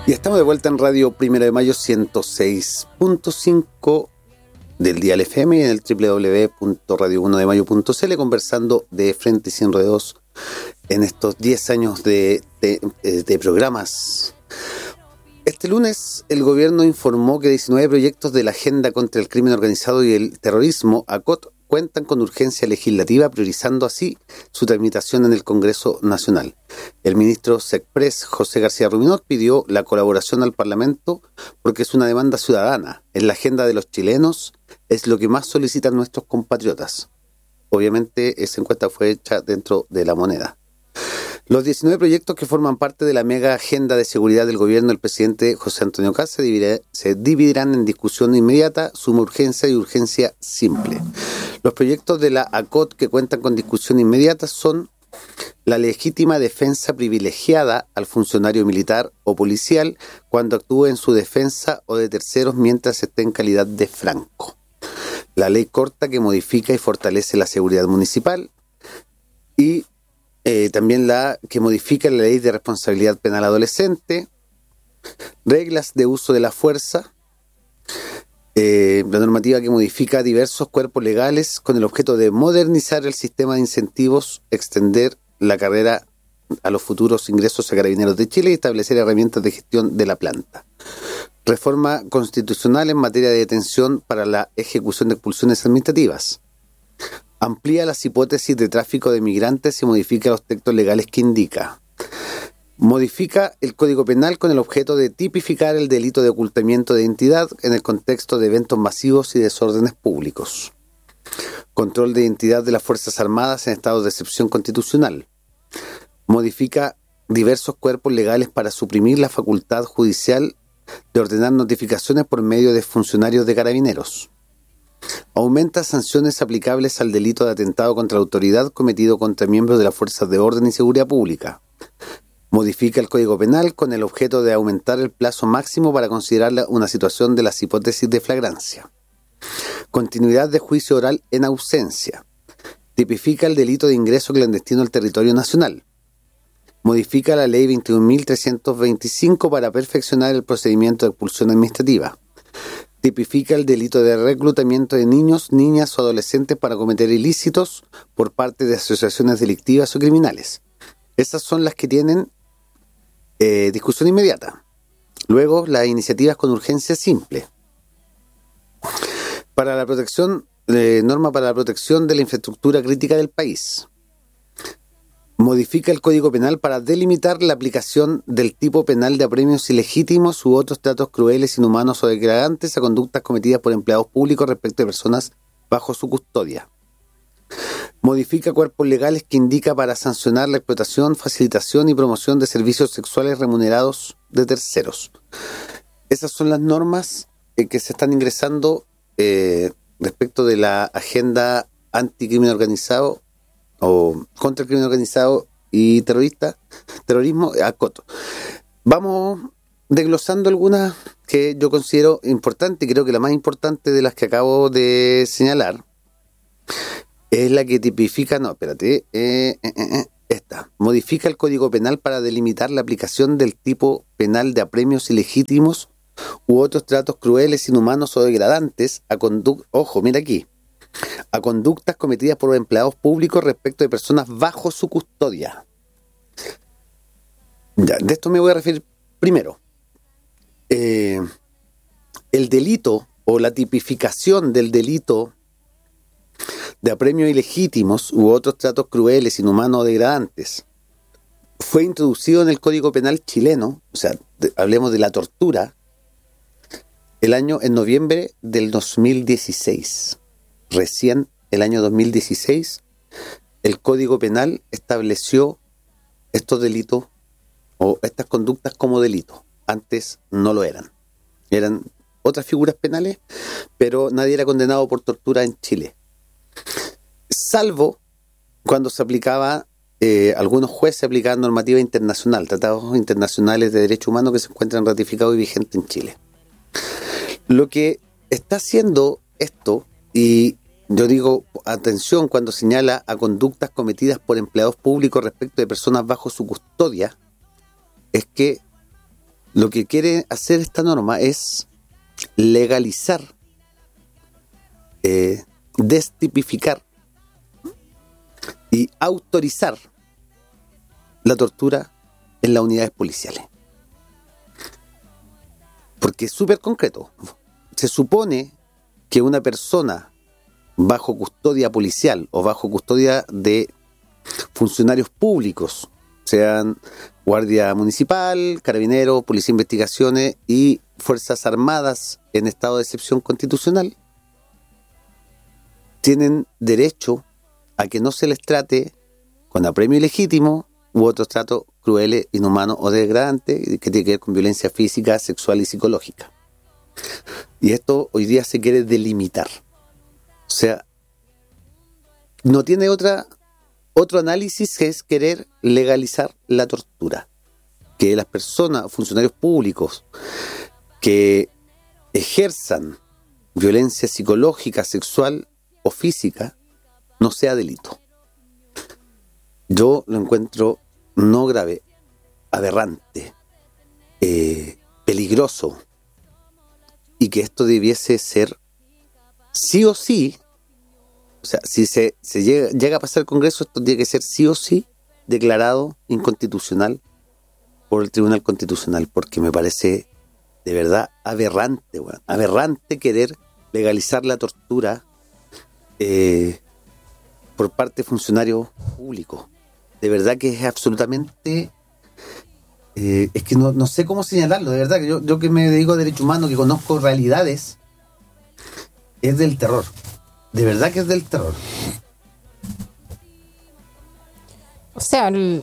Y estamos de vuelta en Radio Primero de Mayo 106.5 del dial FM y en el www.radio1demayo.cl, conversando de frente y sin rodeos en estos 10 años de programas. Este lunes el gobierno informó que 19 proyectos de la Agenda contra el Crimen Organizado y el Terrorismo, ACOT, cuentan con urgencia legislativa, priorizando así su tramitación en el Congreso Nacional. El ministro SECPRES, José García Ruminot, pidió la colaboración al Parlamento porque es una demanda ciudadana. En la agenda de los chilenos es lo que más solicitan nuestros compatriotas. Obviamente esa encuesta fue hecha dentro de La Moneda. Los 19 proyectos que forman parte de la mega agenda de seguridad del gobierno del presidente José Antonio Kast se dividirán en discusión inmediata, suma urgencia y urgencia simple. Los proyectos de la ACOT que cuentan con discusión inmediata son la legítima defensa privilegiada al funcionario militar o policial cuando actúe en su defensa o de terceros mientras esté en calidad de franco. La ley corta que modifica y fortalece la seguridad municipal y también la que modifica la ley de responsabilidad penal adolescente, reglas de uso de la fuerza, la normativa que modifica diversos cuerpos legales con el objeto de modernizar el sistema de incentivos, extender la carrera a los futuros ingresos a Carabineros de Chile y establecer herramientas de gestión de la planta. Reforma constitucional en materia de detención para la ejecución de expulsiones administrativas. Amplía las hipótesis de tráfico de migrantes y modifica los textos legales que indica. Modifica el Código Penal con el objeto de tipificar el delito de ocultamiento de identidad en el contexto de eventos masivos y desórdenes públicos. Control de identidad de las Fuerzas Armadas en estado de excepción constitucional. Modifica diversos cuerpos legales para suprimir la facultad judicial de ordenar notificaciones por medio de funcionarios de Carabineros. Aumenta sanciones aplicables al delito de atentado contra la autoridad cometido contra miembros de las fuerzas de orden y seguridad pública. Modifica el Código Penal con el objeto de aumentar el plazo máximo para considerar una situación de las hipótesis de flagrancia. Continuidad de juicio oral en ausencia. Tipifica el delito de ingreso clandestino al territorio nacional. Modifica la ley 21.325 para perfeccionar el procedimiento de expulsión administrativa. Tipifica el delito de reclutamiento de niños, niñas o adolescentes para cometer ilícitos por parte de asociaciones delictivas o criminales. Esas son las que tienen discusión inmediata. Luego, las iniciativas con urgencia simple. Para la protección, norma para la protección de la infraestructura crítica del país. Modifica el Código Penal para delimitar la aplicación del tipo penal de apremios ilegítimos u otros tratos crueles, inhumanos o degradantes a conductas cometidas por empleados públicos respecto de personas bajo su custodia. Modifica cuerpos legales que indica para sancionar la explotación, facilitación y promoción de servicios sexuales remunerados de terceros. Esas son las normas que se están ingresando respecto de la agenda anticrimen organizado o contra el crimen organizado y terrorismo, ACOT. Vamos desglosando algunas que yo considero importantes, y creo que la más importante de las que acabo de señalar es la que tipifica, esta. Modifica el Código Penal para delimitar la aplicación del tipo penal de apremios ilegítimos u otros tratos crueles, inhumanos o degradantes a conductas cometidas por empleados públicos respecto de personas bajo su custodia. Ya, de esto me voy a referir primero. El delito o la tipificación del delito de apremios ilegítimos u otros tratos crueles, inhumanos o degradantes fue introducido en el Código Penal chileno, o sea, hablemos de la tortura, en noviembre del 2016. Recién el año 2016 el Código Penal estableció estos delitos o estas conductas como delitos. Antes no lo eran. Eran otras figuras penales, pero nadie era condenado por tortura en Chile. Salvo cuando se aplicaba, algunos jueces aplicaban normativa internacional, tratados internacionales de derechos humanos que se encuentran ratificados y vigentes en Chile. Lo que está haciendo esto, y yo digo, atención cuando señala a conductas cometidas por empleados públicos respecto de personas bajo su custodia, es que lo que quiere hacer esta norma es legalizar, destipificar y autorizar la tortura en las unidades policiales. Porque es súper concreto. Se supone que una persona bajo custodia policial o bajo custodia de funcionarios públicos, sean Guardia Municipal, Carabineros, Policía de Investigaciones y Fuerzas Armadas en estado de excepción constitucional, tienen derecho a que no se les trate con apremio ilegítimo u otros tratos crueles, inhumanos o degradantes que tienen que ver con violencia física, sexual y psicológica. Y esto hoy día se quiere delimitar. O sea, no tiene otro análisis que es querer legalizar la tortura. Que las personas, funcionarios públicos que ejerzan violencia psicológica, sexual o física no sea delito. Yo lo encuentro no grave, aberrante, peligroso, y que esto debiese ser sí o sí, o sea, si se llega a pasar el Congreso, esto tiene que ser sí o sí declarado inconstitucional por el Tribunal Constitucional, porque me parece de verdad aberrante, bueno, aberrante querer legalizar la tortura por parte de funcionarios públicos. De verdad que es absolutamente... es que no sé cómo señalarlo, de verdad que yo que me dedico a derechos humanos, que conozco realidades, es del terror. De verdad que es del terror. O sea, el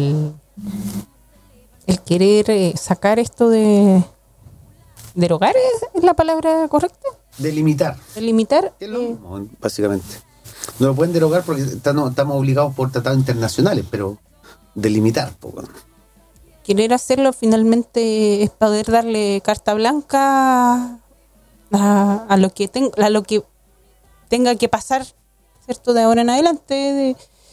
querer sacar esto de... ¿Derogar es la palabra correcta? Delimitar. Delimitar. Es lo mismo, básicamente. No lo pueden derogar porque estamos obligados por tratados internacionales, pero delimitar. Querer hacerlo finalmente es poder darle carta blanca a lo que tenga que pasar, ¿cierto? De ahora en adelante.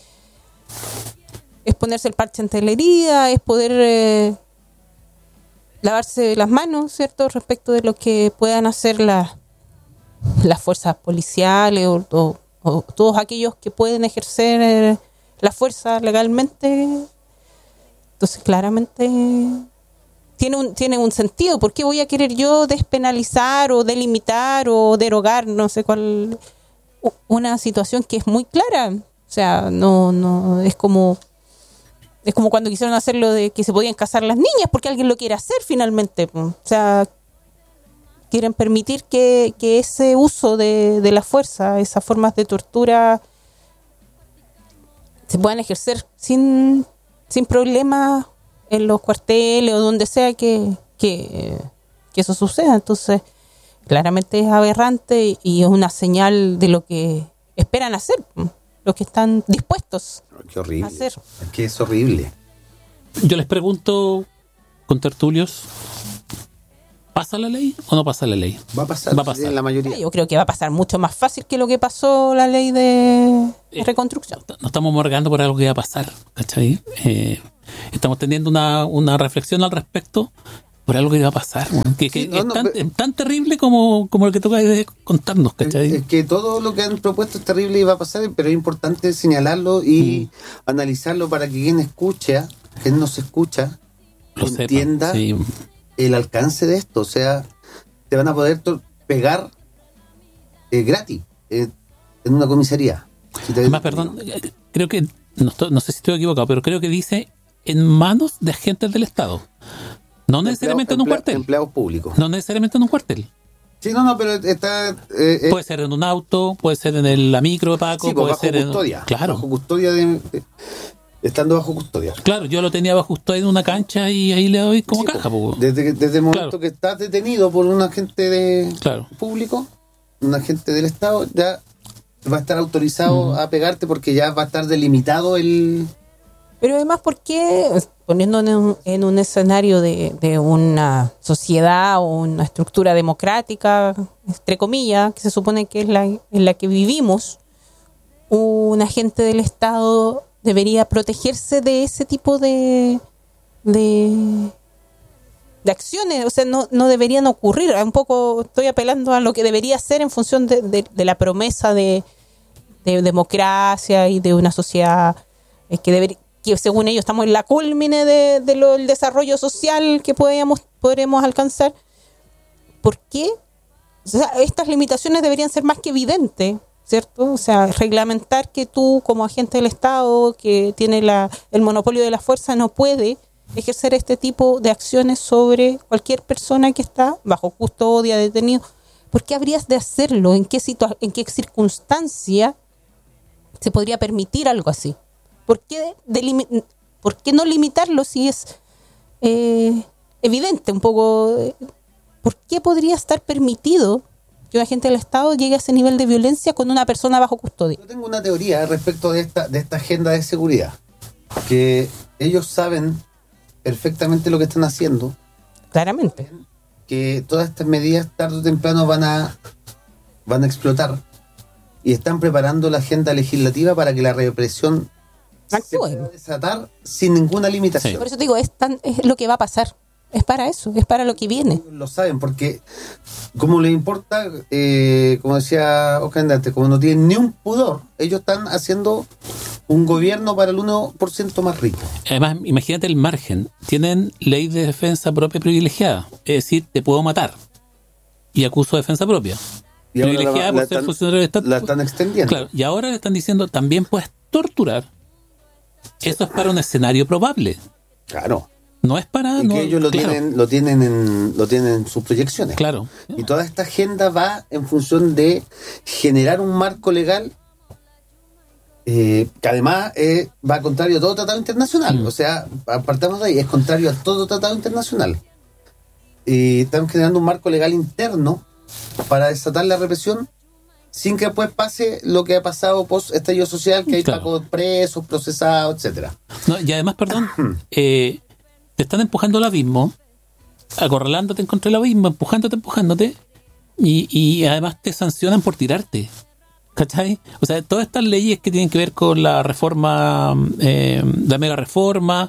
Es ponerse el parche ante la herida, es poder lavarse las manos, ¿cierto? Respecto de lo que puedan hacer las fuerzas policiales o todos aquellos que pueden ejercer la fuerza legalmente. Entonces claramente tiene un sentido. ¿Por qué voy a querer yo despenalizar o delimitar o derogar no sé cuál una situación que es muy clara? O sea, no es como cuando quisieron hacerlo de que se podían casar las niñas porque alguien lo quiere hacer finalmente. O sea, quieren permitir que ese uso de la fuerza, esas formas de tortura se puedan ejercer sin problema en los cuarteles o donde sea que eso suceda. Entonces, claramente es aberrante y es una señal de lo que esperan hacer, lo que están dispuestos Qué horrible. a hacer. Es que es horrible. Yo les pregunto, contertulios, ¿pasa la ley o no pasa la ley? Va a pasar en la mayoría. Yo creo que va a pasar mucho más fácil que lo que pasó la ley de reconstrucción. No estamos morgando por algo que va a pasar, ¿cachai? Estamos teniendo una reflexión al respecto por algo que va a pasar, bueno, que Sí, es tan terrible como lo que toca de contarnos, ¿cachai? Es que todo lo que han propuesto es terrible y va a pasar, pero es importante señalarlo y analizarlo para que quien escucha, quien nos escucha, Lo sepa, entienda sí. el alcance de esto. O sea, te van a poder pegar gratis en una comisaría. Además, perdón, creo que, no sé si estoy equivocado, pero creo que dice en manos de agentes del Estado. No necesariamente en un cuartel. Empleados públicos. No necesariamente en un cuartel. Sí, pero está... Puede ser en un auto, puede ser en la micro de Paco, sí, puede bajo ser custodia. Claro. Bajo custodia estando bajo custodia. Claro, yo lo tenía bajo custodia en una cancha y ahí le doy como caja. Desde el momento que estás detenido por un agente público, un agente del Estado, ya va a estar autorizado a pegarte porque ya va a estar delimitado el... Pero además, ¿por qué poniéndonos en un escenario de una sociedad o una estructura democrática, entre comillas, que se supone que es en la que vivimos, un agente del Estado debería protegerse de ese tipo de acciones, o sea, no deberían ocurrir. Un poco estoy apelando a lo que debería ser en función de la promesa de democracia y de una sociedad que según ellos estamos en la cúlmine del desarrollo social que podremos alcanzar. ¿Por qué? O sea, estas limitaciones deberían ser más que evidentes, ¿cierto? O sea, reglamentar que tú, como agente del Estado, que tiene el monopolio de la fuerza, no puede ejercer este tipo de acciones sobre cualquier persona que está bajo custodia, detenido. ¿Por qué habrías de hacerlo? ¿En qué circunstancia se podría permitir algo así? ¿Por qué no limitarlo si es evidente un poco? ¿Por qué podría estar permitido que un agente del Estado llegue a ese nivel de violencia con una persona bajo custodia? Yo tengo una teoría respecto de esta agenda de seguridad, que ellos saben perfectamente lo que están haciendo. Claramente. Que todas estas medidas tarde o temprano van a explotar, y están preparando la agenda legislativa para que la represión se pueda desatar sin ninguna limitación. Sí. Por eso te digo, es lo que va a pasar. Es para eso, es para lo que viene. Lo saben, porque como les importa, como decía Oscar antes, como no tienen ni un pudor, ellos están haciendo un gobierno para el 1% más rico. Además, imagínate el margen. Tienen ley de defensa propia privilegiada. Es decir, te puedo matar. Y acuso de defensa propia. Y privilegiada por ser funcionario del Estado. La están extendiendo. Claro, y ahora le están diciendo, también puedes torturar. Eso es para un escenario probable. Claro. No es para... Y que ellos lo tienen en sus proyecciones. Claro. Y toda esta agenda va en función de generar un marco legal que además va contrario a todo tratado internacional. O sea, apartamos de ahí, es contrario a todo tratado internacional. Están generando un marco legal interno para desatar la represión sin que después pase lo que ha pasado post estallido social, que hay pagos presos, procesados, etcétera. No, y además, perdón, te están empujando al abismo, acorralándote en contra del abismo, empujándote, y además te sancionan por tirarte. ¿Cachai? O sea, todas estas leyes que tienen que ver con la reforma, la mega reforma,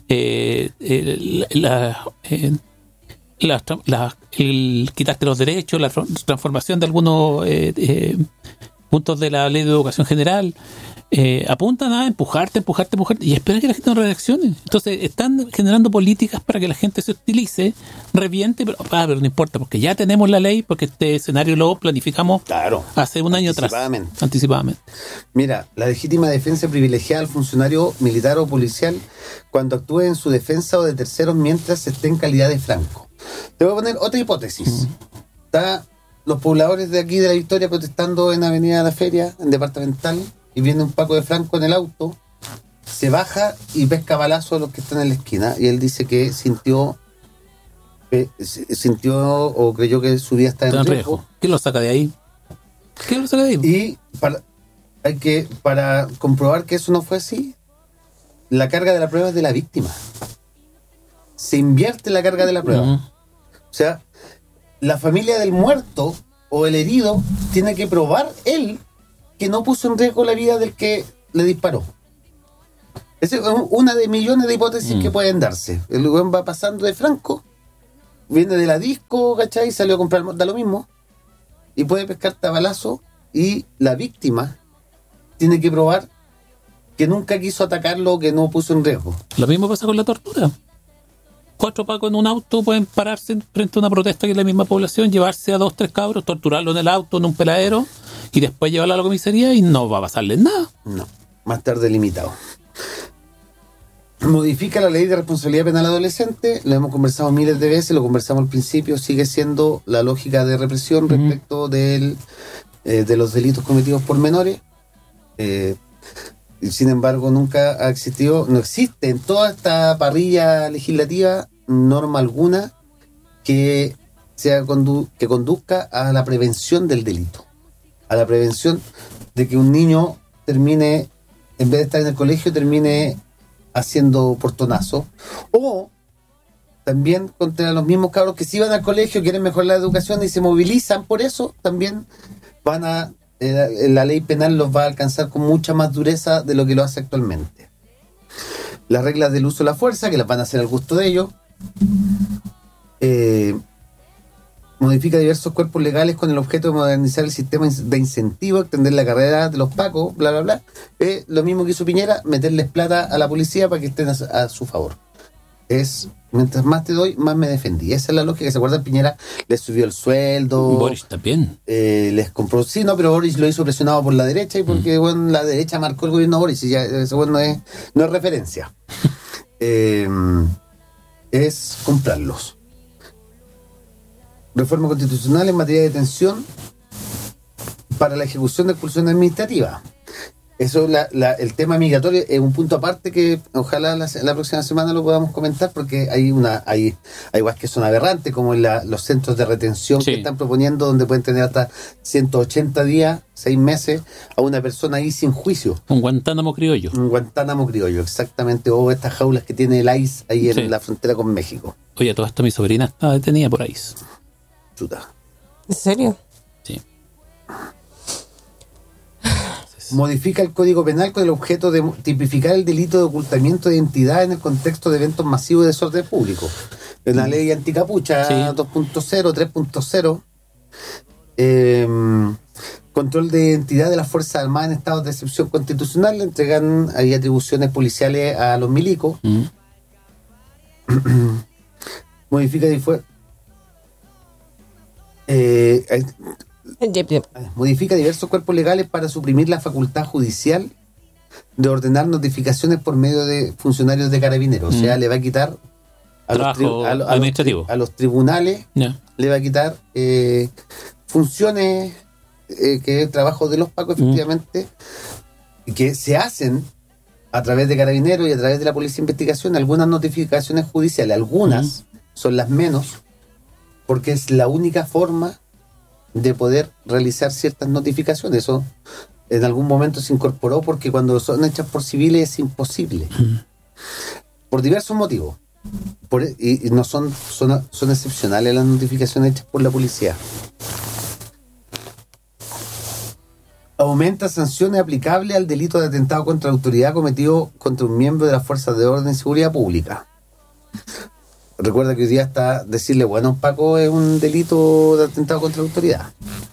el quitarte los derechos, la transformación de algunos puntos de la ley de educación general, apuntan a empujarte, y esperan que la gente no reaccione. Entonces están generando políticas para que la gente se utilice, reviente, pero no importa, porque ya tenemos la ley, porque este escenario lo planificamos hace un año atrás. Anticipadamente. Mira, la legítima defensa privilegiada al funcionario militar o policial cuando actúe en su defensa o de terceros mientras esté en calidad de franco. Te voy a poner otra hipótesis. Está los pobladores de aquí de La Victoria protestando en Avenida de la Feria, en Departamental, y viene un Paco de Franco en el auto, se baja y pesca balazos a los que están en la esquina, y él dice que sintió o creyó que su vida está en riesgo. ¿Quién lo saca de ahí? Y para comprobar que eso no fue así, la carga de la prueba es de la víctima. Se invierte la carga de la prueba. O sea, la familia del muerto o el herido tiene que probar él que no puso en riesgo la vida del que le disparó. Esa es una de millones de hipótesis que pueden darse. El lugar va pasando de franco, viene de la disco, ¿cachai? Salió a comprar, da lo mismo, y puede pescar tabalazo, y la víctima tiene que probar que nunca quiso atacarlo, que no puso en riesgo. Lo mismo pasa con la tortura. 4 pacos en un auto pueden pararse frente a una protesta que es la misma población, llevarse a 2, 3 cabros, torturarlo en el auto, en un peladero, y después llevarlo a la comisaría y no va a pasarles nada. No, más tarde limitado. Modifica la ley de responsabilidad penal adolescente, lo hemos conversado miles de veces, lo conversamos al principio, sigue siendo la lógica de represión respecto de los delitos cometidos por menores. Sin embargo, nunca ha existido, no existe en toda esta parrilla legislativa norma alguna que que conduzca a la prevención del delito, a la prevención de que un niño termine, en vez de estar en el colegio, termine haciendo portonazo, o también contra los mismos cabros que sí van al colegio, quieren mejorar la educación y se movilizan por eso, también van a la ley penal los va a alcanzar con mucha más dureza de lo que lo hace actualmente. Las reglas del uso de la fuerza, que las van a hacer al gusto de ellos, Modifica diversos cuerpos legales con el objeto de modernizar el sistema de incentivo, extender la carrera de los pacos, bla, bla, bla. Lo mismo que hizo Piñera, meterles plata a la policía para que estén a su favor. Mientras más te doy, más me defendí. Esa es la lógica. ¿Se acuerdan? Piñera les subió el sueldo. Boris también. Les compró. Sí, no, pero Boris lo hizo presionado por la derecha y porque bueno, la derecha marcó el gobierno de Boris y ya eso bueno, no es referencia. Es comprarlos. Reforma constitucional en materia de detención para la ejecución de expulsión administrativa. Eso, el tema migratorio es un punto aparte que ojalá la próxima semana lo podamos comentar, porque hay igual que son aberrantes, como los centros de retención que están proponiendo, donde pueden tener hasta 180 días, 6 meses, a una persona ahí sin juicio. Un Guantánamo criollo. Un Guantánamo criollo, exactamente. O estas jaulas que tiene el ICE ahí en la frontera con México. Oye, todo esto mi sobrina estaba detenida por ahí. Chuta. ¿En serio? Sí. Modifica el Código Penal con el objeto de tipificar el delito de ocultamiento de identidad en el contexto de eventos masivos de desorden público. En la ley anticapucha 2.0, 3.0. Control de identidad de las Fuerzas Armadas en estados de excepción constitucional. Le entregan ahí atribuciones policiales a los milicos. Modifica modifica diversos cuerpos legales para suprimir la facultad judicial de ordenar notificaciones por medio de funcionarios de carabineros. O sea, le va a quitar a los tribunales, le va a quitar funciones que es trabajo de los pacos, efectivamente, que se hacen a través de carabineros y a través de la policía de investigación. Algunas notificaciones judiciales, algunas son las menos, porque es la única forma de poder realizar ciertas notificaciones. Eso en algún momento se incorporó, porque cuando son hechas por civiles es imposible, por diversos motivos, y no son excepcionales las notificaciones hechas por la policía. Aumenta sanciones aplicables al delito de atentado contra la autoridad cometido contra un miembro de las fuerzas de orden y seguridad pública. Recuerda que hoy día está decirle, bueno, Paco es un delito de atentado contra la autoridad.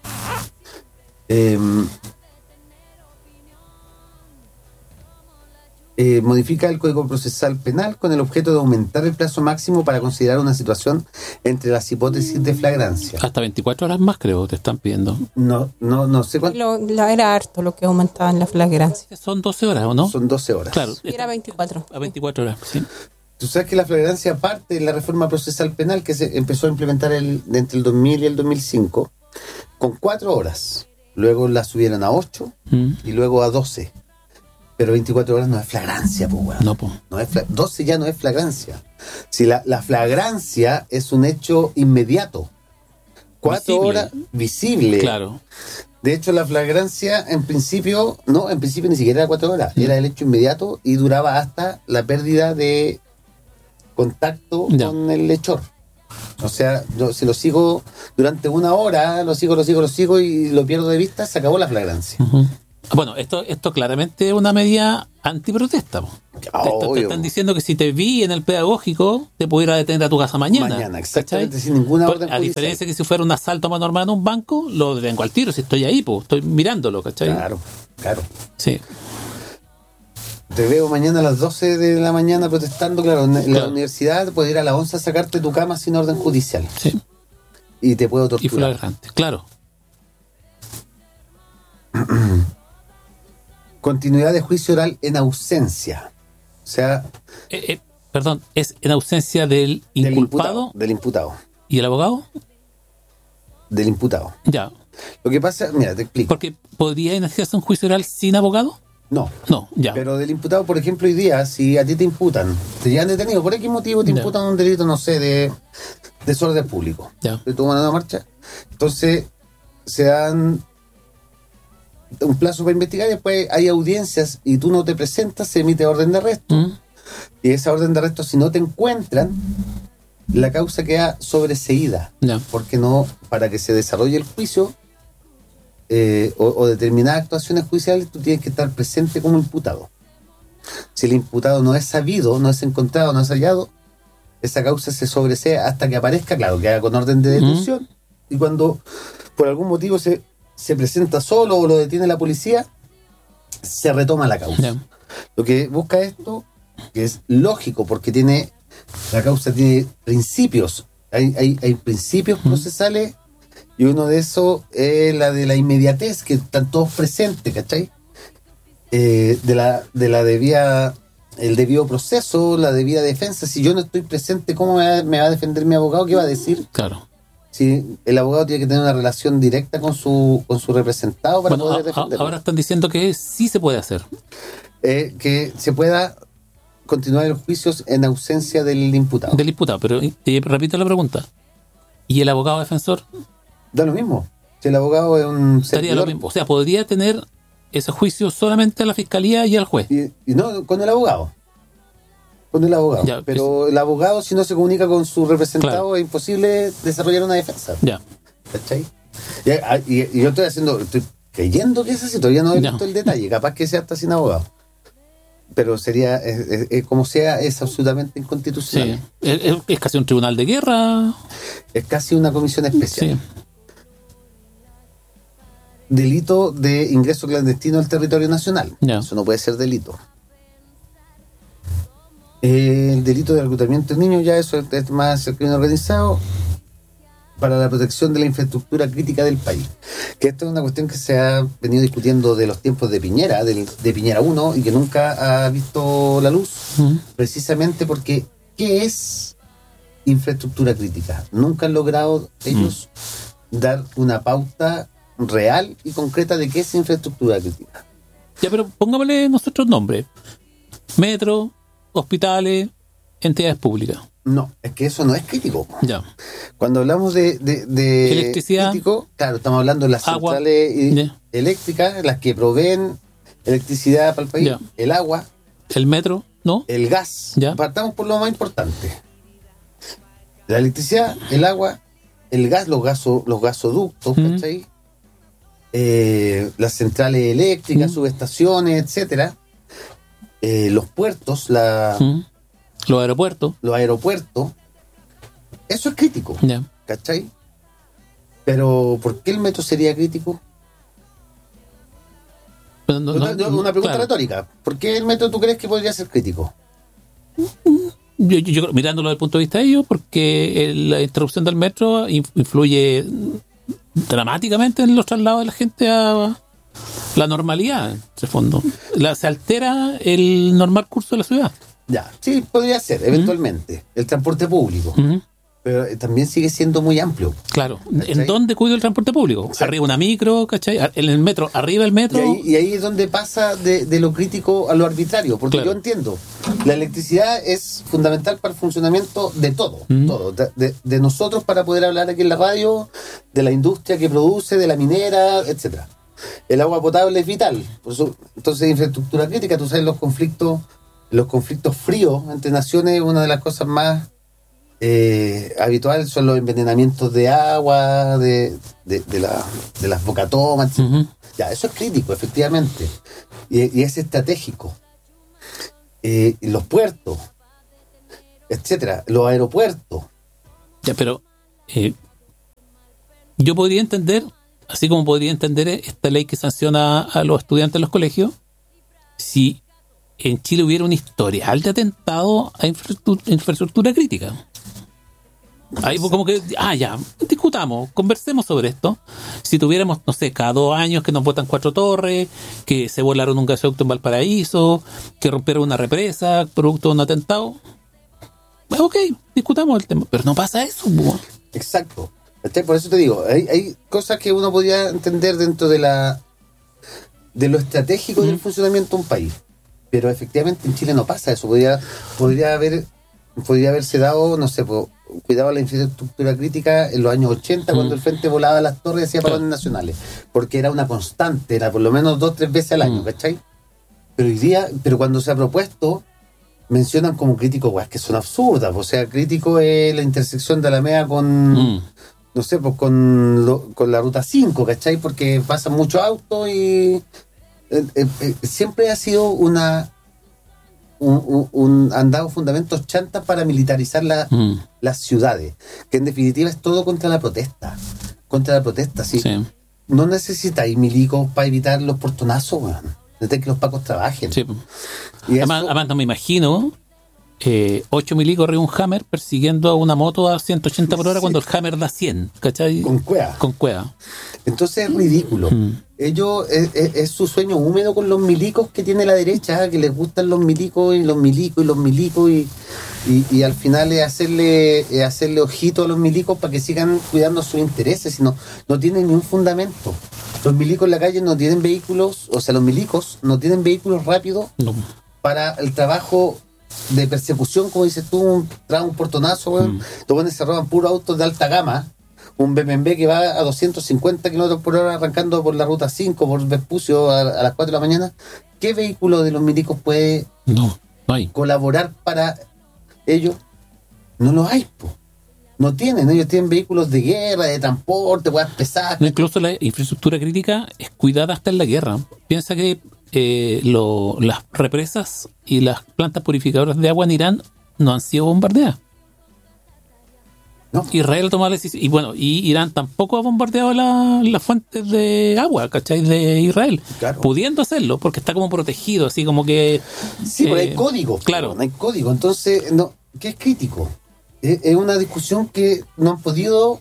Modifica el Código Procesal Penal con el objeto de aumentar el plazo máximo para considerar una situación entre las hipótesis de flagrancia. Hasta 24 horas más, creo, te están pidiendo. No sé cuánto. Era harto lo que aumentaba en la flagrancia. Son 12 horas, ¿o no? Son 12 horas. Claro. Era 24. A 24 horas, sí. Tú sabes que la flagrancia parte de la reforma procesal penal que se empezó a implementar entre el 2000 y el 2005 con 4 horas. Luego la subieron a 8 y luego a 12. Pero 24 horas no es flagrancia, pues, weón. No, pues. 12 ya no es flagrancia. Si la flagrancia es un hecho inmediato. 4 horas visible. Claro. De hecho, la flagrancia en principio ni siquiera era 4 horas. Era el hecho inmediato y duraba hasta la pérdida de contacto con el lechor. O sea, yo si lo sigo durante 1 hora, lo sigo y lo pierdo de vista, se acabó la flagrancia. Bueno, esto claramente es una medida antiprotesta. Te están diciendo que si te vi en el pedagógico, te pudiera detener a tu casa mañana. Exactamente, sin ninguna orden judicial. A diferencia que si fuera un asalto a mano armada en un banco, lo detengo al tiro, si estoy ahí, pues, estoy mirándolo, ¿cachai? Claro. Sí. Te veo mañana a las 12 de la mañana protestando, claro, en la universidad, puedes ir a las 11 a sacarte tu cama sin orden judicial. Sí. Y te puedo torturar. Y flagrante, claro. Continuidad de juicio oral en ausencia. O sea... perdón, ¿es en ausencia del inculpado? Del imputado. ¿Y el abogado? Del imputado. Ya. Lo que pasa, mira, te explico. ¿Porque podría iniciarse un juicio oral sin abogado? No, ya. Pero del imputado, por ejemplo, hoy día, si a ti te imputan, te llevan detenido, ¿por qué motivo te imputan un delito, no sé, de desorden público? Te toman una marcha. Entonces, se dan un plazo para investigar y después hay audiencias y tú no te presentas, se emite orden de arresto. Y esa orden de arresto, si no te encuentran, la causa queda sobreseída. Porque no, para que se desarrolle el juicio o determinadas actuaciones judiciales, tú tienes que estar presente como imputado. Si el imputado no es sabido, no es encontrado, no es hallado, esa causa se sobresea hasta que aparezca, claro, que haga con orden de detención, y cuando por algún motivo se presenta solo o lo detiene la policía, se retoma la causa. Ya. Lo que busca esto, que es lógico, porque la causa tiene principios, hay principios procesales, y uno de esos es la de la inmediatez, que están todos presentes, ¿cachai? De la debida, el debido proceso, la debida defensa. Si yo no estoy presente, ¿cómo me va a defender mi abogado? ¿Qué va a decir? Claro. Si el abogado tiene que tener una relación directa con su representado para poder defenderlo. Ahora están diciendo que sí se puede hacer. Que se pueda continuar el juicio en ausencia del imputado. Del imputado, pero repito la pregunta. ¿Y el abogado defensor? Da lo mismo. Si el abogado es un Estaría servidor, lo mismo. O sea, podría tener ese juicio solamente a la fiscalía y al juez. y no con el abogado. Con el abogado. Ya, pero el abogado, si no se comunica con su representado, claro, es imposible desarrollar una defensa. Ya. ¿Cachai? Y yo estoy creyendo que es así, todavía no he visto el detalle. Capaz que sea hasta sin abogado. Pero sería, como sea, es absolutamente inconstitucional. Sí. Es casi un tribunal de guerra. Es casi una comisión especial. Sí. Delito de ingreso clandestino al territorio nacional. Ya. Eso no puede ser delito. El delito de reclutamiento de niños, ya eso es más el crimen organizado para la protección de la infraestructura crítica del país. Que esto es una cuestión que se ha venido discutiendo de los tiempos de Piñera, de Piñera 1, y que nunca ha visto la luz, precisamente porque ¿qué es infraestructura crítica? Nunca han logrado ellos dar una pauta real y concreta de qué es infraestructura crítica. Ya, pero pongámosle nosotros nombres. Metro, hospitales, entidades públicas. No, es que eso no es crítico. Ya. Cuando hablamos de electricidad, crítico, claro, estamos hablando de las agua, centrales eléctricas, las que proveen electricidad para el país, ya, el agua, el metro, ¿no? el gas. Ya. Partamos por lo más importante. La electricidad, el agua, el gas, los gasoductos, ¿cachai? Las centrales eléctricas, subestaciones, etcétera. Los puertos, los aeropuertos, eso es crítico, ya. ¿cachai? Pero ¿por qué el metro sería crítico? Pero Una pregunta claro, retórica. ¿Por qué el metro tú crees que podría ser crítico? Yo mirándolo desde el punto de vista de ellos, porque la interrupción del metro influye dramáticamente en los traslados de la gente a la normalidad, en ese fondo. Se altera el normal curso de la ciudad. Ya, sí, podría ser, eventualmente. El transporte público. Pero también sigue siendo muy amplio. Claro. ¿Cachai? ¿En dónde cuido el transporte público? Exacto. Arriba una micro, ¿cachai? En el metro, arriba el metro. Y ahí es donde pasa de lo crítico a lo arbitrario. Porque claro, yo entiendo, la electricidad es fundamental para el funcionamiento de todo. Todo. De nosotros para poder hablar aquí en la radio, de la industria que produce, de la minera, etcétera. El agua potable es vital. Por eso, entonces, infraestructura crítica, tú sabes, los conflictos fríos entre naciones, una de las cosas más habituales son los envenenamientos de agua, de las bocatomas, etc. Ya, eso es crítico, efectivamente. Y es estratégico. Los puertos, etcétera, los aeropuertos. Ya, pero yo podría entender, así como podría entender esta ley que sanciona a los estudiantes en los colegios, si en Chile hubiera un historial de atentado a infraestructura crítica. Ahí como que, ya, discutamos, conversemos sobre esto. Si tuviéramos, no sé, cada 2 años que nos botan 4 torres, que se volaron un gasoducto en Valparaíso, que rompieron una represa producto de un atentado, ok, discutamos el tema, pero no pasa eso. Exacto. Por eso te digo, hay cosas que uno podría entender dentro de lo estratégico del funcionamiento de un país. Pero efectivamente en Chile no pasa eso. Podría haberse dado, no sé, cuidado a la infraestructura crítica en los años 80, cuando el frente volaba a las torres y hacía parones nacionales. Porque era una constante, era por lo menos 2-3 veces al año, ¿cachai? Pero hoy día, cuando se ha propuesto, mencionan como crítico, que son absurdas. O sea, crítico es la intersección de Alameda con... no sé, pues con la ruta 5, ¿cachai? Porque pasan muchos autos y siempre ha sido una han dado fundamentos chantas para militarizar las ciudades, que en definitiva es todo contra la protesta, ¿sí? Sí. No necesitáis milicos para evitar los portonazos, weón. Necesitáis que los pacos trabajen. Sí. Y Además, no me imagino 8 milicos arriba de un Hammer persiguiendo a una moto a 180 por hora cuando el Hammer da 100, ¿cachai? con cueva. Con cueva. Entonces es ridículo. Ellos, es su sueño húmedo con los milicos que tiene la derecha, que les gustan los milicos y los milicos y los milicos y al final es hacerle ojito a los milicos para que sigan cuidando sus intereses, sino no tienen ni un fundamento. Los milicos en la calle no tienen vehículos, o sea, los milicos no tienen vehículos rápidos para el trabajo de persecución, como dices tú, un portonazo, weón. Los buenos se roban puros autos de alta gama, un BMW que va a 250 kilómetros por hora arrancando por la ruta 5 por Vespucio a las 4 de la mañana. ¿Qué vehículo de los milicos puede No hay. colaborar para ellos? No lo hay, po. No tienen, ellos tienen vehículos de guerra, de transporte, weas pesadas. No, incluso la infraestructura crítica es cuidada hasta en la guerra. Piensa que las represas y las plantas purificadoras de agua en Irán no han sido bombardeadas. No. Israel tomó la decisión. Y bueno, y Irán tampoco ha bombardeado las fuentes de agua, ¿cachai? De Israel. Claro. Pudiendo hacerlo, porque está como protegido, así como que. Sí, pero hay código. Claro. No hay código. Entonces, no, ¿qué es crítico? Es una discusión que no han podido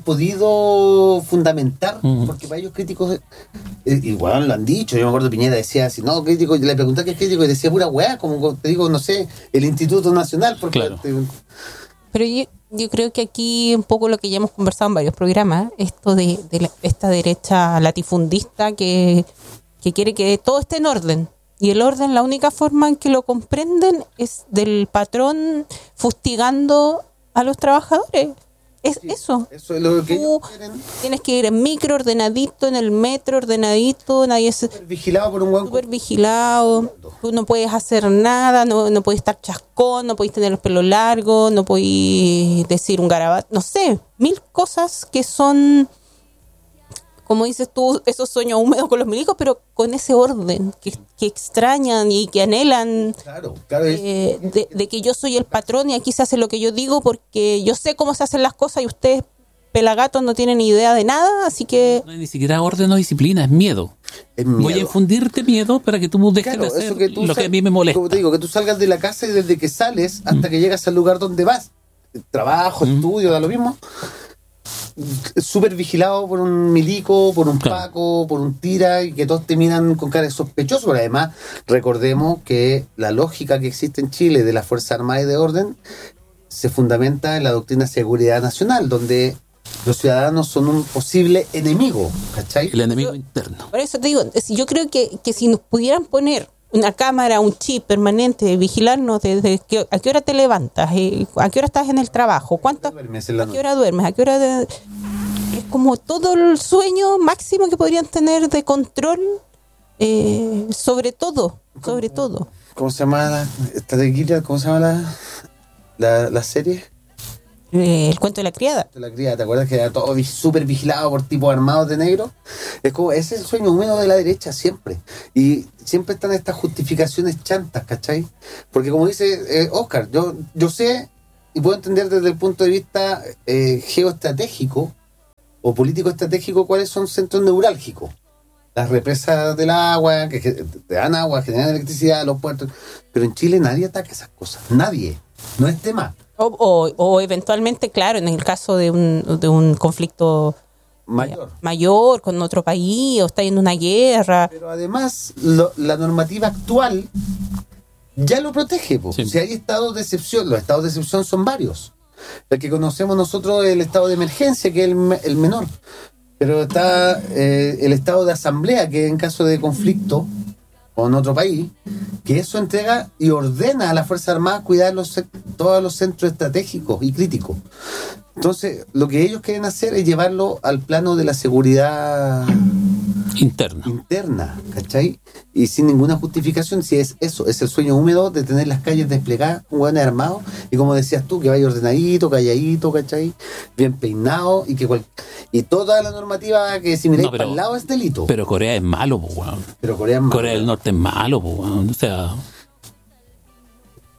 fundamentar, porque para ellos críticos, igual lo han dicho. Yo me acuerdo Piñera decía así, no, crítico, le pregunté qué es crítico y decía pura weá, como te digo, no sé, el Instituto Nacional, porque Claro. Pero yo creo que aquí un poco lo que ya hemos conversado en varios programas, esto de esta derecha latifundista que quiere que todo esté en orden. Y el orden, la única forma en que lo comprenden es del patrón fustigando a los trabajadores. Es Sí, eso. eso es lo que Tú ellos quieren. tienes que ir en micro ordenadito, en el metro ordenadito, nadie se... Vigilado por un buen Súper vigilado, tú no puedes hacer nada, no puedes estar chascón, no puedes tener el pelo largo, no puedes decir un garabato, no sé, 1000 cosas que son, como dices tú, esos sueños húmedos con los milicos, pero con ese orden que extrañan y que anhelan, Claro, de que yo soy el patrón y aquí se hace lo que yo digo porque yo sé cómo se hacen las cosas y ustedes pelagatos no tienen ni idea de nada, así que... No hay ni siquiera orden o disciplina, es miedo. es Voy a miedo. infundirte miedo para que tú dejes Claro, de hacer eso que tú lo que a mí me molesta. Como te digo, que tú salgas de la casa y desde que sales hasta que llegas al lugar donde vas, trabajo, estudio, da lo mismo, súper vigilado por un milico, por un Claro. paco, por un tira, y que todos te miran con cara de sospechoso. Pero además, recordemos que la lógica que existe en Chile de la Fuerza Armada y de Orden se fundamenta en la doctrina de seguridad nacional, donde los ciudadanos son un posible enemigo, ¿cachai? El enemigo interno. Por eso te digo, yo creo que si nos pudieran poner una cámara, un chip permanente, vigilarnos desde a qué hora te levantas, a qué hora estás en el trabajo, Duermes en la a qué noche. hora duermes, a qué hora... Es como todo el sueño máximo que podrían tener de control sobre todo. ¿Cómo se llama esta de Guilla? ¿Cómo se llama la serie? El cuento de la criada. De la cría, ¿te acuerdas que era todo súper vigilado por tipos armados de negro? Es como, ese es el sueño húmedo de la derecha siempre. Y siempre están estas justificaciones chantas, ¿cachai? Porque como dice Oscar, yo sé y puedo entender desde el punto de vista geoestratégico o político estratégico cuáles son centros neurálgicos. Las represas del agua, que te dan agua, generan electricidad, los puertos. Pero en Chile nadie ataca esas cosas. Nadie. No es tema. O eventualmente, claro, en el caso de un conflicto Mayor. con otro país, o está en una guerra. Pero además, la normativa actual ya lo protege. Sí. Si hay estados de excepción, los estados de excepción son varios. El que conocemos nosotros es el estado de emergencia, que es el menor. Pero está el estado de asamblea, que en caso de conflicto con otro país, que eso entrega y ordena a la Fuerza Armada cuidar todos los centros estratégicos y críticos. Entonces, lo que ellos quieren hacer es llevarlo al plano de la seguridad interna, ¿cachai? Y sin ninguna justificación, si es eso, es el sueño húmedo de tener las calles desplegadas con hueones armados, y como decías tú, que vaya ordenadito, calladito, ¿cachai? Bien peinado, y toda la normativa que si miráis para el lado es delito. Pero Corea es malo, po, weón. Pero Corea es malo. Corea del Norte es malo, po, weón. O sea,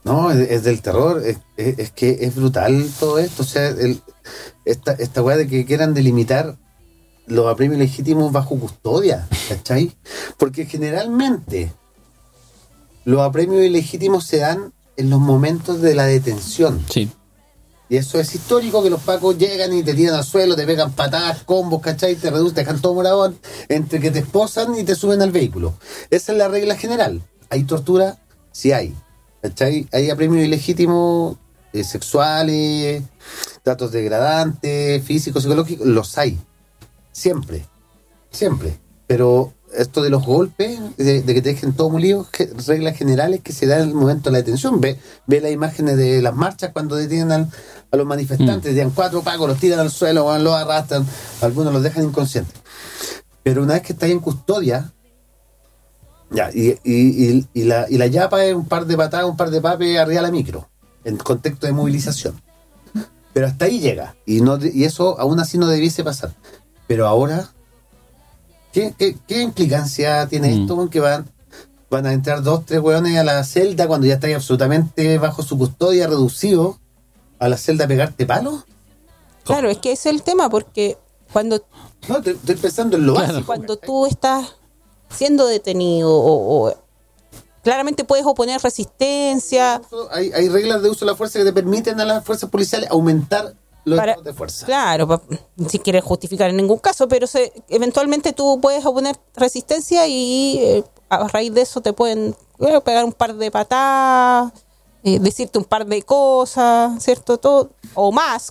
No, es del terror. Es que es brutal todo esto. O sea, esta weá de que quieran delimitar los apremios legítimos bajo custodia, ¿cachai? Porque generalmente los apremios ilegítimos se dan en los momentos de la detención. Sí. Y eso es histórico, que los pacos llegan y te tiran al suelo, te pegan patadas, combos, ¿cachai? Te reducen, te dejan todo morado entre que te esposan y te suben al vehículo. Esa es la regla general. ¿Hay tortura? Sí hay. ¿Cachai? Hay apremios ilegítimos sexuales, tratos degradantes, físicos, psicológicos, los hay. Siempre. Pero esto de los golpes, de que te dejen todo molido, reglas generales que se dan en el momento de la detención. Ve las imágenes de las marchas cuando detienen a los manifestantes, tiran 4 pacos, los tiran al suelo, los arrastran, algunos los dejan inconscientes. Pero una vez que estás en custodia, ya, y la yapa es un par de patadas, un par de papes arriba de la micro, en contexto de movilización. Pero hasta ahí llega, y eso aún así no debiese pasar. Pero ahora, ¿qué implicancia tiene esto? Que van a entrar 2, 3 hueones a la celda cuando ya estáis absolutamente bajo su custodia, reducido a la celda a pegarte palos. Claro, es que ese es el tema, porque cuando... No, estoy pensando en lo básico. Cuando tú estás siendo detenido o claramente puedes oponer resistencia. Hay reglas de uso de la fuerza que te permiten a las fuerzas policiales aumentar los estados de fuerza. Claro, si quieres justificar en ningún caso, pero eventualmente tú puedes oponer resistencia y a raíz de eso te pueden pegar un par de patadas, decirte un par de cosas, ¿cierto? Todo, o más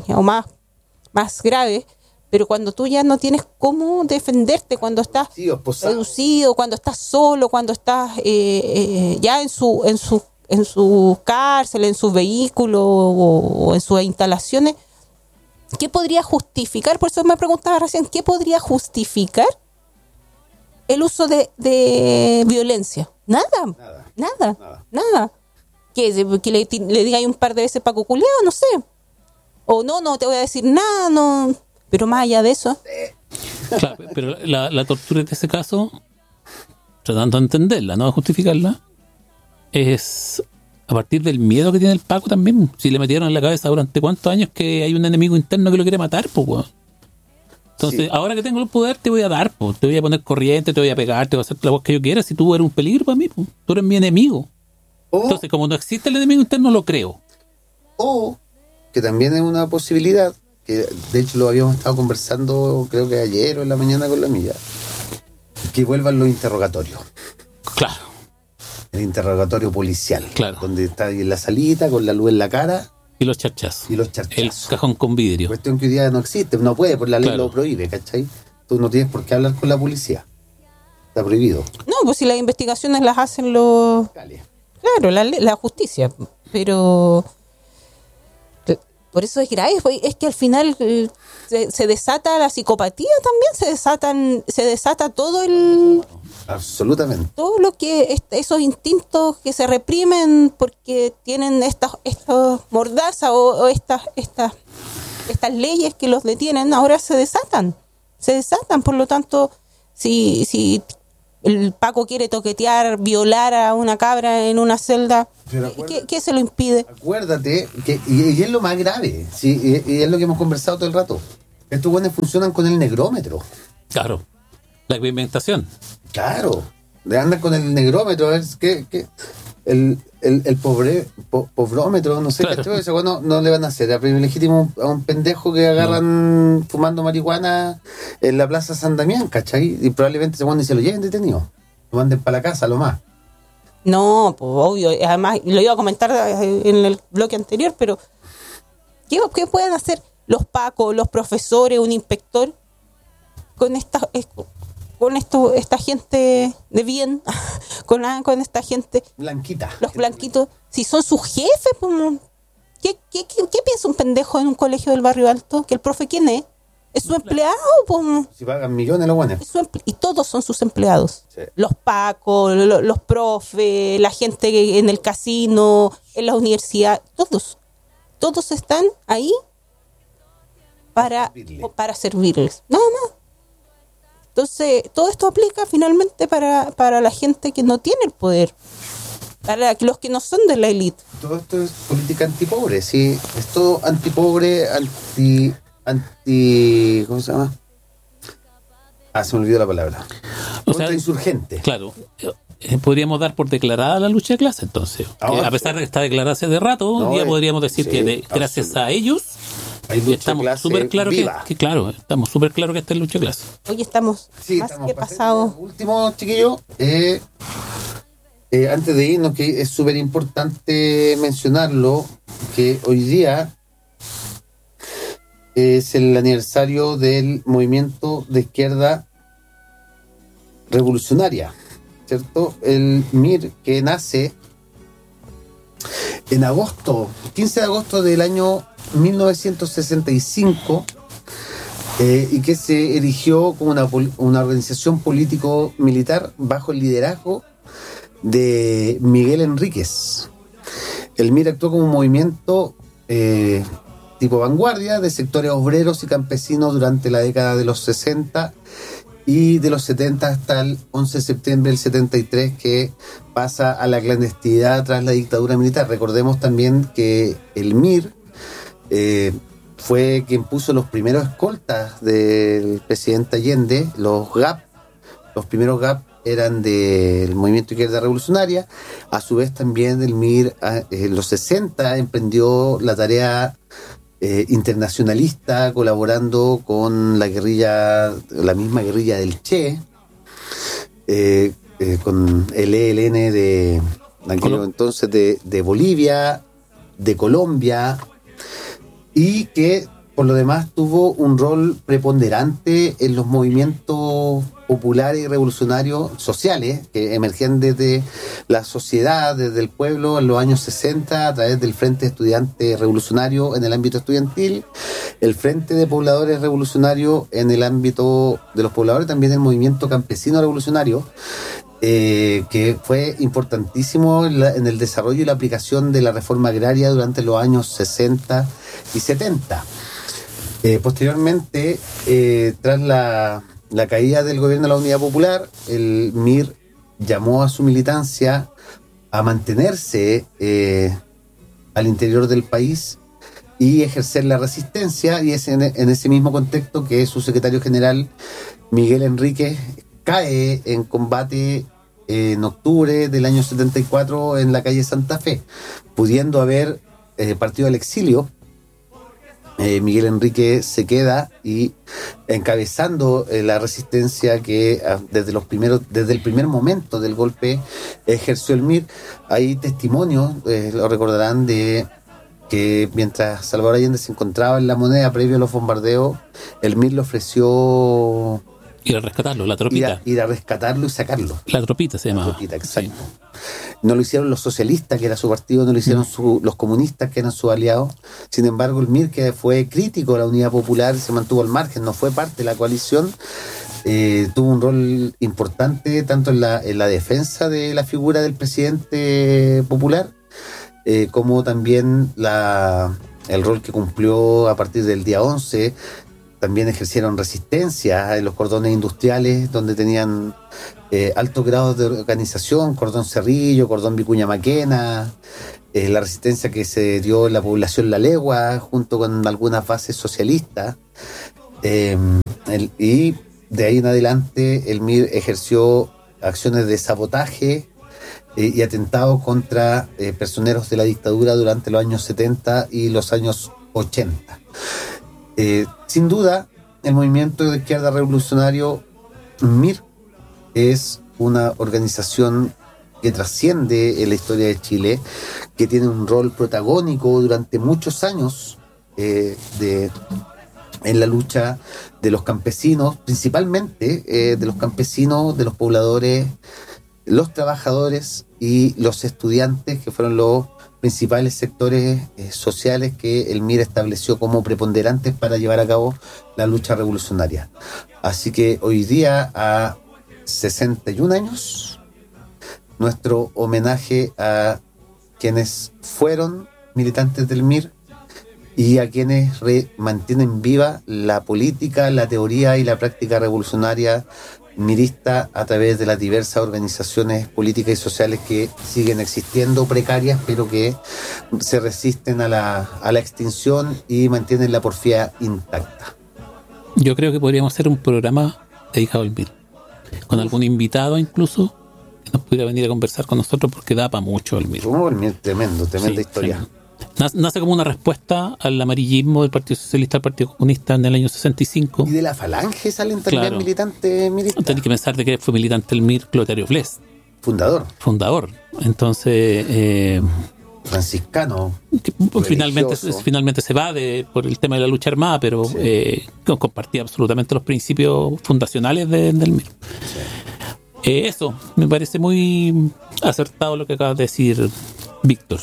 grave. Pero cuando tú ya no tienes cómo defenderte, cuando estás reducido, cuando estás solo, cuando estás ya en su cárcel, en su vehículo o en sus instalaciones, ¿qué podría justificar? Por eso me preguntaba recién, ¿qué podría justificar el uso de violencia? Nada. Que le diga un par de veces Paco culiao, no sé. O no te voy a decir nada, no. Pero más allá de eso. Claro, pero la tortura en ese caso, tratando de entenderla, no de justificarla, es a partir del miedo que tiene el Paco también. Si le metieron en la cabeza durante cuántos años que hay un enemigo interno que lo quiere matar, pues, weón. Entonces, ahora que tengo el poder, te voy a dar, pues. Te voy a poner corriente, te voy a pegar, te voy a hacer la voz que yo quiera. Si tú eres un peligro para mí, pues, tú eres mi enemigo. Entonces, como no existe el enemigo interno, lo creo. O, que también es una posibilidad, que de hecho lo habíamos estado conversando, creo que ayer o en la mañana con la amiga, que vuelvan los interrogatorios. Claro. El interrogatorio policial. Claro. Donde está ahí en la salita, con la luz en la cara. Y los charchazos. El cajón con vidrio. Cuestión que hoy día no existe, no puede, por la ley lo prohíbe, ¿cachai? Tú no tienes por qué hablar con la policía. Está prohibido. No, pues si las investigaciones las hacen los... Claro, la justicia. Pero... Por eso es grave, es que al final se desata la psicopatía también, se desata todo Absolutamente. Todo lo que esos instintos que se reprimen porque tienen estas mordazas o estas leyes que los detienen, ahora se desatan, por lo tanto, si el Paco quiere toquetear, violar a una cabra en una celda, ¿qué se lo impide? Acuérdate, y es lo más grave, ¿sí? Y es lo que hemos conversado todo el rato. Estos buenos funcionan con el negrómetro. Claro, la experimentación. Claro, de andar con el negrómetro, a ver qué el pobrómetro, no sé, claro. Ese bueno no le van a hacer. Es legítimo a un pendejo que agarran fumando marihuana en la Plaza San Damián, ¿cachai? Y probablemente ese bueno ni se lo lleven detenido. Lo manden para la casa, lo más. No, pues obvio. Además, lo iba a comentar en el bloque anterior, pero ¿qué pueden hacer los pacos, los profesores, un inspector con esta gente de bien, con esta gente blanquita, los blanquitos, si son sus jefes, pues, ¿qué piensa un pendejo en un colegio del Barrio Alto? ¿Que el profe quién es? ¿Es su empleado? Pues, si pagan millones los buenos. Y todos son sus empleados. Sí. Los pacos, los profes, la gente en el casino, en la universidad, todos están ahí para servirles. Nada más. Entonces, todo esto aplica finalmente para la gente que no tiene el poder. para los que no son de la élite. Todo esto es política antipobre, sí, es todo antipobre, ¿cómo se llama? Se me olvidó la palabra. O sea, insurgente. Claro, podríamos dar por declarada la lucha de clase, entonces. Ahora, a pesar de que está declarada hace de rato, no, ya podríamos decir sí, que gracias a ellos hay lucha de estamos clase súper claros viva. claro, estamos súper claros que esta es lucha de clase. Hoy estamos Sí, más estamos que pasando. pasados. Último, chiquillo, antes de irnos, que es súper importante mencionarlo, que hoy día es el aniversario del movimiento de izquierda revolucionaria, ¿cierto? El MIR, que nace en agosto, 15 de agosto del año 1965, y que se erigió como una organización político-militar bajo el liderazgo de Miguel Enríquez. El MIR actuó como un movimiento tipo vanguardia de sectores obreros y campesinos durante la década de los 60 y de los 70 hasta el 11 de septiembre del 73, que pasa a la clandestinidad tras la dictadura militar. Recordemos también que el MIR fue quien puso los primeros escoltas del presidente Allende, los GAP. Los primeros GAP eran del Movimiento Izquierda Revolucionaria. A su vez también el MIR en los 60 emprendió la tarea internacionalista, colaborando con la guerrilla, la misma guerrilla del Che, con el ELN de aquello entonces de Bolivia, de Colombia, y que por lo demás tuvo un rol preponderante en los movimientos populares y revolucionarios sociales que emergían desde la sociedad, desde el pueblo en los años 60 a través del Frente Estudiante Revolucionario en el ámbito estudiantil, el Frente de Pobladores Revolucionario en el ámbito de los pobladores, también el Movimiento Campesino Revolucionario, que fue importantísimo en el desarrollo y la aplicación de la reforma agraria durante los años 60 y 70. Posteriormente, tras la caída del gobierno de la Unidad Popular, el MIR llamó a su militancia a mantenerse al interior del país y ejercer la resistencia, y es en ese mismo contexto que su secretario general, Miguel Enríquez, cae en combate en octubre del año 74 en la calle Santa Fe, pudiendo haber partido al exilio. Miguel Enríquez se queda y encabezando la resistencia que desde el primer momento del golpe ejerció el MIR. Hay testimonios, lo recordarán, de que mientras Salvador Allende se encontraba en La Moneda previo a los bombardeos, el MIR le ofreció ir a rescatarlo, la tropita. Ir a rescatarlo y sacarlo. La tropita se llamaba. La tropita, exacto. Sí. No lo hicieron los socialistas, que era su partido, no lo hicieron los comunistas, que eran sus aliados. Sin embargo, el MIR, que fue crítico a la Unidad Popular, se mantuvo al margen, no fue parte de la coalición, tuvo un rol importante tanto en la defensa de la figura del presidente popular, como también el rol que cumplió a partir del día 11. También ejercieron resistencia en los cordones industriales, donde tenían altos grados de organización, Cordón Cerrillo, Cordón Vicuña Maquena, la resistencia que se dio en la población La Legua, junto con algunas bases socialistas. Y de ahí en adelante el MIR ejerció acciones de sabotaje y atentados contra personeros de la dictadura durante los años 70 y los años 80. Sin duda, el movimiento de izquierda revolucionario MIR es una organización que trasciende en la historia de Chile, que tiene un rol protagónico durante muchos años en la lucha de los campesinos, principalmente de los campesinos, de los pobladores, los trabajadores y los estudiantes, que fueron los principales sectores sociales que el MIR estableció como preponderantes para llevar a cabo la lucha revolucionaria. Así que hoy día, a 61 años, nuestro homenaje a quienes fueron militantes del MIR y a quienes mantienen viva la política, la teoría y la práctica revolucionaria mirista a través de las diversas organizaciones políticas y sociales que siguen existiendo, precarias, pero que se resisten a la extinción y mantienen la porfía intacta. Yo creo que podríamos hacer un programa dedicado al MIR, con algún invitado incluso, que nos pudiera venir a conversar con nosotros, porque da para mucho el MIR. El MIR, tremenda Sí, historia. tremendo. Nace como una respuesta al amarillismo del Partido Socialista al Partido Comunista en el año 65. Y de la Falange salen también Claro. militantes miristas. Tenéis que pensar de que fue militante del MIR Clotario Bles, Fundador, entonces franciscano. finalmente se va por el tema de la lucha armada, pero compartía absolutamente los principios fundacionales del MIR. Eso, me parece muy acertado lo que acabas de decir, Víctor.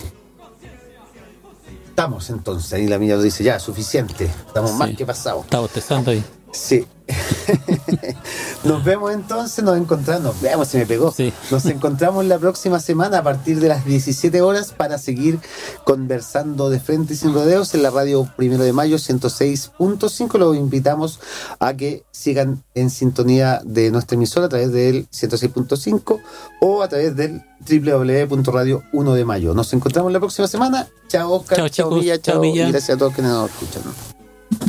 Estamos entonces, ahí la mía lo dice, ya, suficiente, estamos más que pasados. Está bostezando ahí. Sí. Nos vemos entonces, nos vemos, se me pegó. Sí. Nos encontramos la próxima semana a partir de las 17 horas para seguir conversando de frente y sin rodeos en la radio 1 de Mayo 106.5. Los invitamos a que sigan en sintonía de nuestra emisora a través del 106.5 o a través del www.radio1demayo. Nos encontramos la próxima semana. Chao Oscar, Chao, chao chicos. Villa, Chao, chao. Villa. Y gracias a todos que nos escuchan.